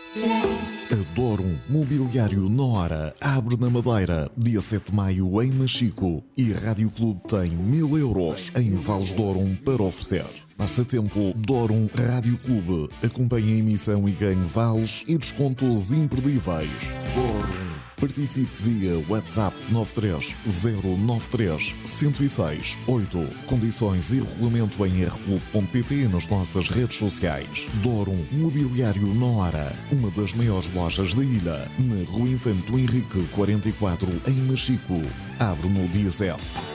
Adoro Mobiliário na Hora. Abre na Madeira, dia 7 de maio em Machico. E Rádio Clube tem 1000 euros em Vales de Ouro para oferecer. Passatempo Dorum Rádio Clube. Acompanhe a emissão e ganhe vales e descontos imperdíveis. Dorum. Participe via WhatsApp 93093 106 8. Condições e regulamento em rclub.pt nas nossas redes sociais. Dorum Mobiliário na Hora, uma das maiores lojas da ilha, na Rua Infante Henrique 44, em Machico. Abre no dia 7.